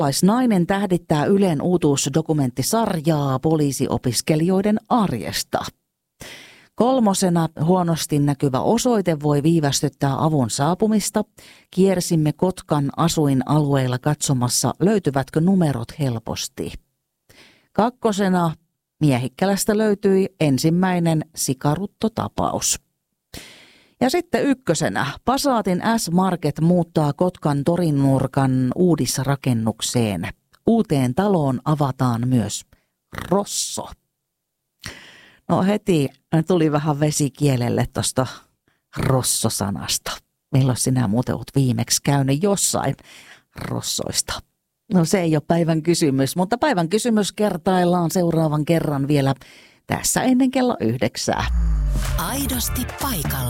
Nainen tähdittää Ylen uutuusdokumenttisarjaa poliisiopiskelijoiden arjesta. 3. huonosti näkyvä osoite voi viivästyttää avun saapumista. Kiersimme Kotkan asuinalueilla katsomassa, löytyvätkö numerot helposti. 2. Miehikkälästä löytyi ensimmäinen sikaruttotapaus. Ja sitten 1. Pasaatin S-Market muuttaa Kotkan Torinnurkan uudisrakennukseen. Uuteen taloon avataan myös Rosso. No heti tuli vähän vesi kielelle tuosta Rosso-sanasta. Milloin sinä muuten olet viimeksi käynyt jossain Rossoista? No se ei ole päivän kysymys, mutta päivän kysymys kertaillaan seuraavan kerran vielä tässä ennen kello 9. Aidosti paikalla.